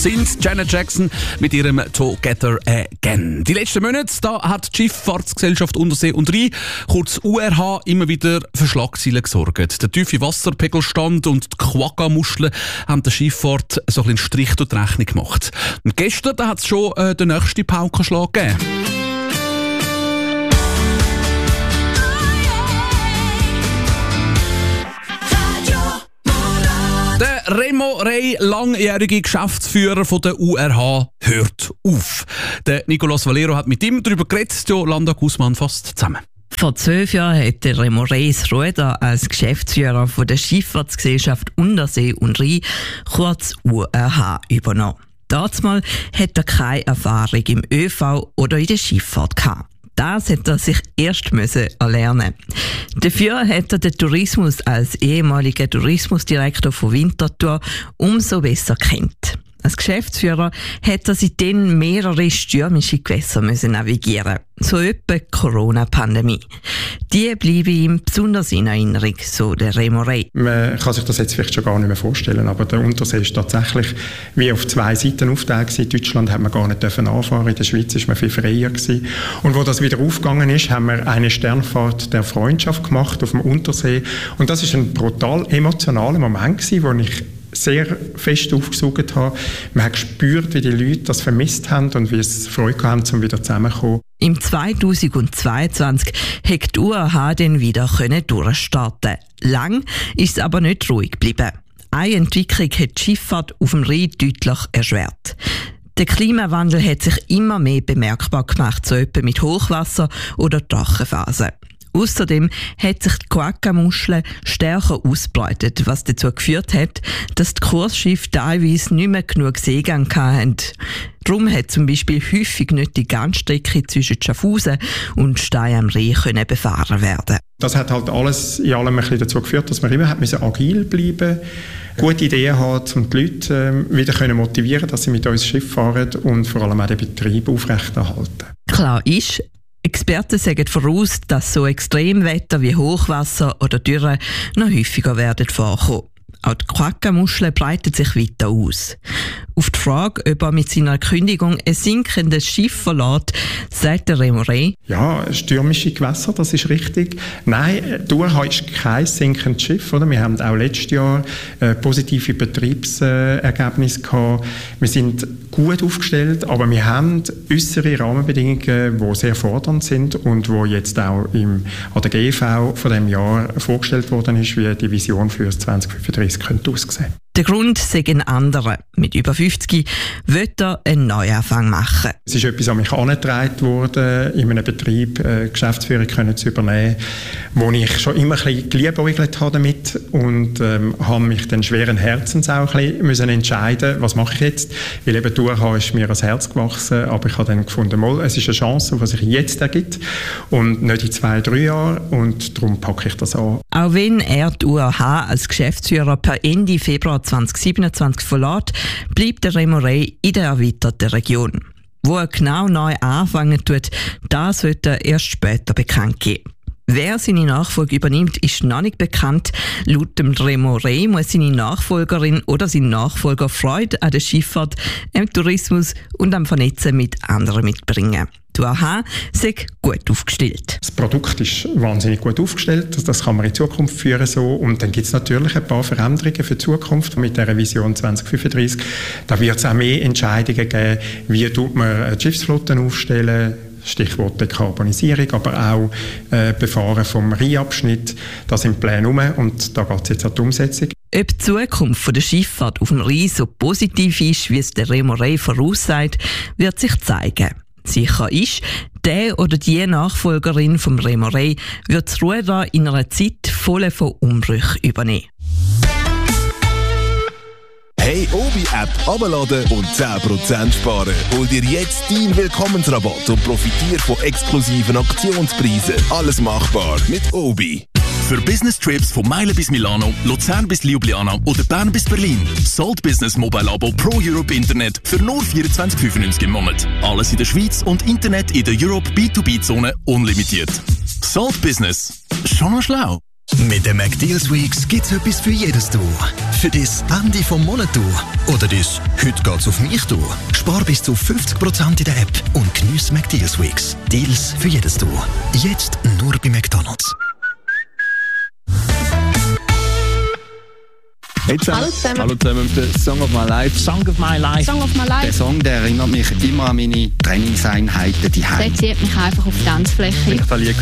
sind Janet Jackson mit ihrem Together Again. Die letzten Monate da hat die Schifffahrtsgesellschaft Untersee und Rhein, kurz URH, immer wieder für Schlagzeilen gesorgt. Der tiefe Wasserpegelstand und die Quagga-Muscheln haben der Schifffahrt so ein bisschen Strich durch die Rechnung gemacht. Und gestern hat es schon den nächsten Paukenschlag gegeben. Der Remo Rey, langjährige Geschäftsführer von der URH, hört auf. Der Nicolas Valero hat mit ihm darüber geredet. Jolanda Guzman fasst zusammen. Vor 12 Jahren hat der Remo Rey das Ruder als Geschäftsführer von der Schifffahrtsgesellschaft Untersee und Rhein, kurz URH, übernommen. Damals hat er keine Erfahrung im ÖV oder in der Schifffahrt gehabt. Das hat er sich erst erlernen. Dafür hat er den Tourismus als ehemaliger Tourismusdirektor von Winterthur umso besser kennt. Als Geschäftsführer hat er seitdem mehrere stürmische Gewässer navigieren. So etwa die Corona-Pandemie. Die bleiben ihm besonders in Erinnerung, so der Remo Rey. Man kann sich das jetzt vielleicht schon gar nicht mehr vorstellen, aber der Untersee ist tatsächlich wie auf 2 Seiten aufgeteilt. In Deutschland hat man gar nicht anfahren, in der Schweiz ist man viel freier gewesen. Und wo das wieder aufgegangen ist, haben wir eine Sternfahrt der Freundschaft gemacht auf dem Untersee. Und das ist ein brutal emotionaler Moment gewesen, wo ich sehr fest aufgesaugt habe. Man hat gespürt, wie die Leute das vermisst haben und wie es Freude haben, um wieder zusammenzukommen. Im 2022 konnte die URH dann wieder durchstarten. Lang ist es aber nicht ruhig geblieben. Eine Entwicklung hat die Schifffahrt auf dem Rhein deutlich erschwert. Der Klimawandel hat sich immer mehr bemerkbar gemacht, so etwa mit Hochwasser oder Trockenphasen. Außerdem hat sich die Quagga-Muschel stärker ausgebreitet, was dazu geführt hat, dass die Kursschiffe teilweise nicht mehr genug Seegang hatten. Darum hat zum Beispiel häufig nicht die ganze Strecke zwischen Schaffhausen und Stein am Rhein befahren werden. Das hat halt alles in allem ein bisschen dazu geführt, dass wir immer agil bleiben mussten, gute Ideen haben, um die Leute wieder motivieren, dass sie mit uns Schiff fahren und vor allem auch den Betrieb aufrechterhalten. Klar ist, Experten sagen voraus, dass so Extremwetter wie Hochwasser oder Dürre noch häufiger werden vorkommen. Auch die Quagga-Muschel breitet sich weiter aus. Auf die Frage, ob er mit seiner Kündigung ein sinkendes Schiff verlässt, sagt der Remo Rey: Ja, stürmische Gewässer, das ist richtig. Nein, die URH ist kein sinkendes Schiff. Oder? Wir haben auch letztes Jahr positive Betriebsergebnisse gehabt. Wir sind gut aufgestellt, aber wir haben äußere Rahmenbedingungen, die sehr fordernd sind und die jetzt auch an der GV von diesem Jahr vorgestellt worden ist, wie die Vision für das 2035 könnte aussehen. Der Grund sei ein anderer. Mit über 50 will er einen Neuanfang machen. Es ist etwas an mich herangetragen worden, in einem Betrieb Geschäftsführung zu übernehmen, wo ich schon immer ein bisschen geliebäugelt habe damit und habe mich dann schweren Herzens auch ein bisschen entscheiden, was mache ich jetzt. Weil eben die URH ist mir ans Herz gewachsen, aber ich habe dann gefunden, es ist eine Chance, die sich jetzt ergibt und nicht in 2-3 Jahren und darum packe ich das an. Auch wenn er die URH als Geschäftsführer per Ende Februar 2027 verlässt, bleibt der Remo Rey in der erweiterten Region. Wo er genau neu anfangen tut, das wird er erst später bekannt geben. Wer seine Nachfolge übernimmt, ist noch nicht bekannt. Laut dem Remo Rey muss seine Nachfolgerin oder sein Nachfolger Freude an der Schifffahrt, am Tourismus und am Vernetzen mit anderen mitbringen. Die URH sei gut aufgestellt. Das Produkt ist wahnsinnig gut aufgestellt, das kann man in Zukunft führen so. Und dann gibt es natürlich ein paar Veränderungen für die Zukunft mit der Vision 2035. Da wird es auch mehr Entscheidungen geben, wie tut man Schiffsflotten aufstellen, Stichwort Dekarbonisierung, aber auch Befahren vom Rheinabschnitt. Da sind Pläne rum und da geht es jetzt an die Umsetzung. Ob die Zukunft der Schifffahrt auf dem Rhein so positiv ist, wie es der Remo Rey voraussagt, wird sich zeigen. Sicher ist, der oder die Nachfolgerin vom Remo Rey wird das Ruder in einer Zeit voll von Umbrüchen übernehmen. Hey, Obi-App abladen und 10% sparen. Hol dir jetzt deinen Willkommensrabatt und profitiere von exklusiven Aktionspreisen. Alles machbar mit Obi. Für Business-Trips von Meilen bis Milano, Luzern bis Ljubljana oder Bern bis Berlin. Salt Business Mobile Abo Pro Europe Internet für nur 24,95 im Monat. Alles in der Schweiz und Internet in der Europe B2B-Zone unlimitiert. Salt Business. Schon noch schlau. Mit den McDeals Weeks gibt's etwas für jedes Tour. Für das Ende vom Monat Tour oder das «Heute geht's auf mich» Tour. Spar bis zu 50% in der App und geniess McDeals Weeks. Deals für jedes Tour. Jetzt nur bei McDonald's. Hey zusammen. Hallo zusammen. Der Song of My Life. Song of My Life. Song of My Life. Der Song, der erinnert mich immer an meine Trainingseinheiten die Heim. Der zieht mich einfach auf die Tanzfläche. Wenn ich das Lied